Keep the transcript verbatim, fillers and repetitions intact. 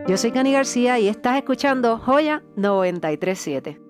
Yo soy Cani García y estás escuchando Joya noventa y tres punto siete.